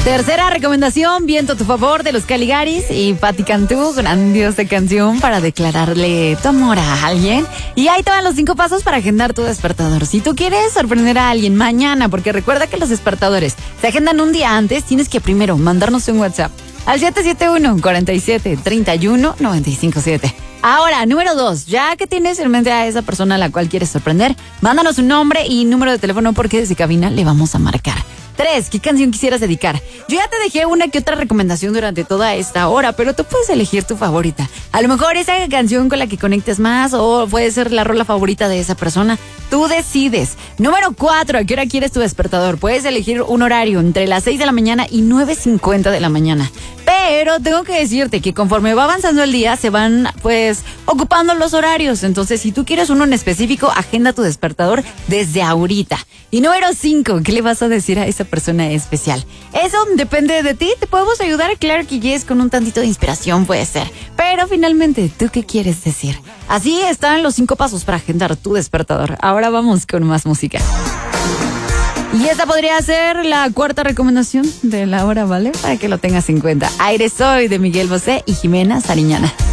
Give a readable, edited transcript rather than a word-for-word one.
Tercera recomendación, Viento a tu favor, de los Caligaris y Patti Cantú, grandiosa canción para declararle tu amor a alguien. Y ahí te van los 5 pasos para agendar tu despertador. Si tú quieres sorprender a alguien mañana, porque recuerda que los despertadores se agendan un día antes, tienes que primero mandarnos un WhatsApp al 771-47-31-957. Ahora, número 2, ya que tienes en mente a esa persona a la cual quieres sorprender, mándanos un nombre y número de teléfono porque desde cabina le vamos a marcar. 3, ¿qué canción quisieras dedicar? Yo ya te dejé una que otra recomendación durante toda esta hora, pero tú puedes elegir tu favorita. A lo mejor esa canción con la que conectes más o puede ser la rola favorita de esa persona. Tú decides. Número 4, ¿a qué hora quieres tu despertador? Puedes elegir un horario entre las 6 de la mañana y 9:50 de la mañana. Pero tengo que decirte que conforme va avanzando el día, se van, pues, ocupando los horarios. Entonces, si tú quieres uno en específico, agenda tu despertador desde ahorita. Y número 5, ¿qué le vas a decir a esa persona especial? Eso depende de ti. Te podemos ayudar, claro que yes, con un tantito de inspiración puede ser. Pero finalmente, ¿tú qué quieres decir? Así están los 5 pasos para agendar tu despertador. Ahora vamos con más música. Y esta podría ser la 4ª recomendación de la hora, ¿vale? Para que lo tengas en cuenta. Aire Soy, de Miguel Bosé y Jimena Sariñana.